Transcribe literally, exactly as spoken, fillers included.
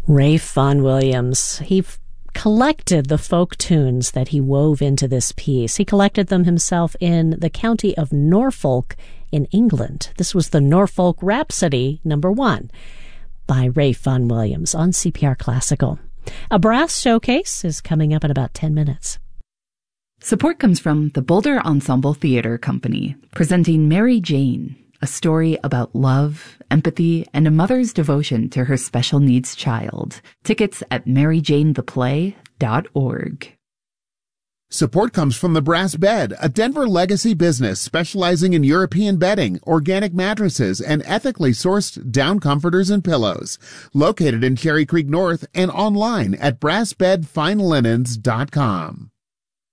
Ralph Vaughan Williams. He f- collected the folk tunes that he wove into this piece. He collected them himself in the county of Norfolk in England. This was the Norfolk Rhapsody number one by Ralph Vaughan Williams on C P R Classical. A brass showcase is coming up in about ten minutes. Support comes from the Boulder Ensemble Theater Company, presenting Mary Jane, a story about love, empathy, and a mother's devotion to her special needs child. Tickets at mary jane the play dot org. Support comes from the Brass Bed, a Denver legacy business specializing in European bedding, organic mattresses, and ethically sourced down comforters and pillows. Located in Cherry Creek North and online at brass bed fine linens dot com.